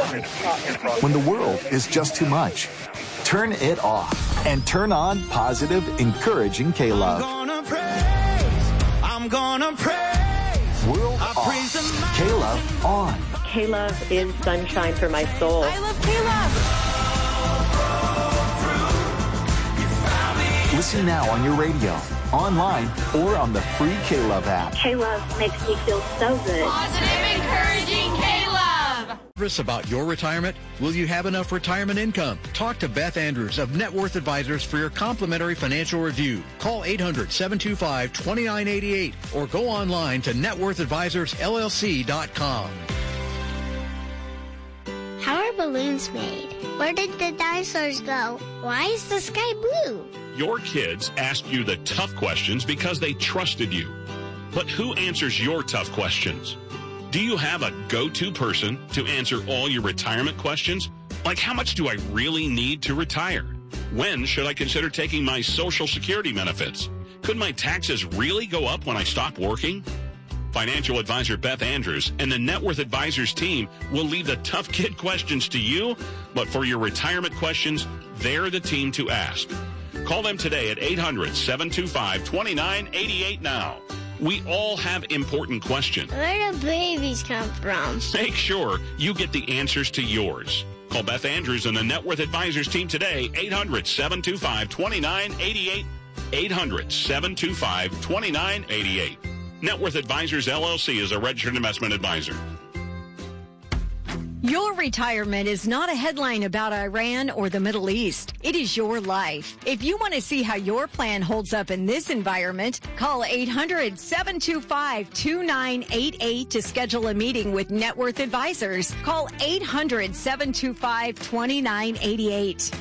When the world is just too much, turn it off and turn on positive, encouraging K-Love. I'm gonna praise. World off. K-Love on. K-Love is sunshine for my soul. I love K-Love. Listen now on your radio, online, or on the free K-Love app. K-Love makes me feel so good. Positive, encouraging K-Love. Nervous about your retirement? Will you have enough retirement income? Talk to Beth Andrews of Net Worth Advisors for your complimentary financial review. Call 800-725-2988 or go online to networthadvisorsllc.com. How are balloons made? Where did the dinosaurs go? Why is the sky blue? Your kids asked you the tough questions because they trusted you. But who answers your tough questions? Do you have a go-to person to answer all your retirement questions? Like, how much do I really need to retire? When should I consider taking my Social Security benefits? Could my taxes really go up when I stop working? Financial advisor Beth Andrews and the Net Worth Advisors team will leave the tough kid questions to you, but for your retirement questions, they're the team to ask. Call them today at 800-725-2988 now. We all have important questions. Where do babies come from? Make sure you get the answers to yours. Call Beth Andrews and the Net Worth Advisors team today, 800-725-2988, 800-725-2988. Net Worth Advisors, LLC is a registered investment advisor. Your retirement is not a headline about Iran or the Middle East. It is your life. If you want to see how your plan holds up in this environment, call 800-725-2988 to schedule a meeting with Net Worth Advisors. Call 800-725-2988.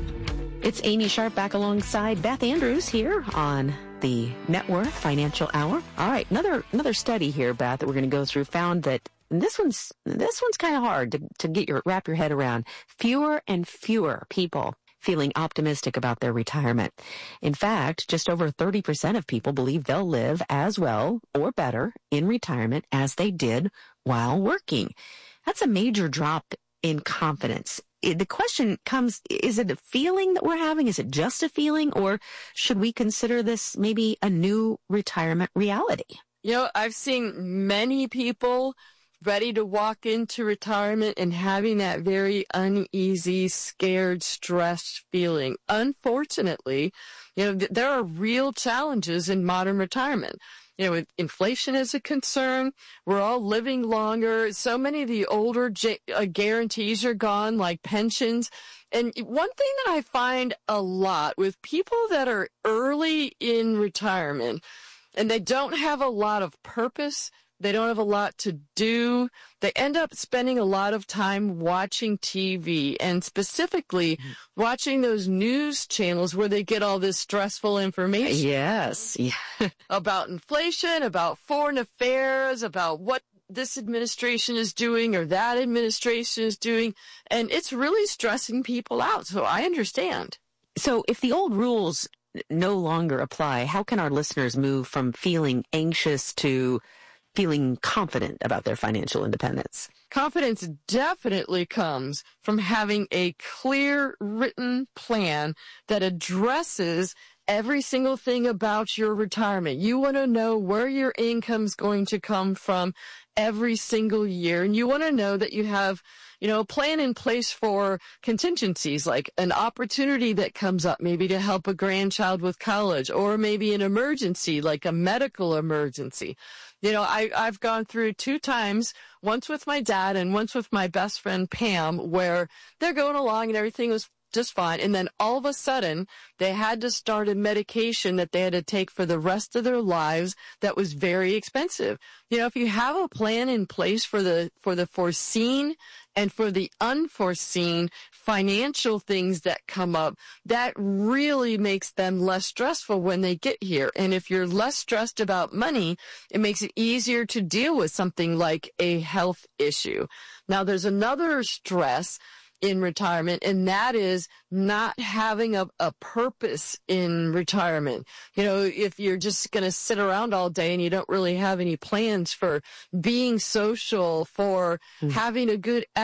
It's Amy Sharp back alongside Beth Andrews here on the Net Worth Financial Hour. All right, another study here, Beth, that we're going to go through found that and this one's kind of hard to wrap your head around. Fewer and fewer people feeling optimistic about their retirement. In fact, just over 30% of people believe they'll live as well or better in retirement as they did while working. That's a major drop in confidence. The question comes, is it a feeling that we're having? Is it just a feeling? Or should we consider this maybe a new retirement reality? You know, I've seen many people ready to walk into retirement and having that very uneasy, scared, stressed feeling. Unfortunately, you know, there are real challenges in modern retirement. You know, inflation is a concern. We're all living longer. So many of the older guarantees are gone, like pensions. And one thing that I find a lot with people that are early in retirement and they don't have a lot of purpose, they don't have a lot to do. They end up spending a lot of time watching TV and specifically watching those news channels where they get all this stressful information. Yes. Yeah. About inflation, about foreign affairs, about what this administration is doing or that administration is doing. And it's really stressing people out. So I understand. So if the old rules no longer apply, how can our listeners move from feeling anxious to feeling confident about their financial independence? Confidence definitely comes from having a clear written plan that addresses every single thing about your retirement. You want to know where your income's going to come from every single year. And you want to know that you have, you know, a plan in place for contingencies, like an opportunity that comes up, maybe to help a grandchild with college, or maybe an emergency, like a medical emergency. You know, I've gone through 2 times, once with my dad and once with my best friend Pam, where they're going along and everything was just fine. And then all of a sudden, they had to start a medication that they had to take for the rest of their lives that was very expensive. You know, if you have a plan in place for the foreseen and for the unforeseen financial things that come up, that really makes them less stressful when they get here. And if you're less stressed about money, it makes it easier to deal with something like a health issue. Now, there's another stress in retirement, and that is not having a purpose in retirement. You know, if you're just going to sit around all day and you don't really have any plans for being social, for having a good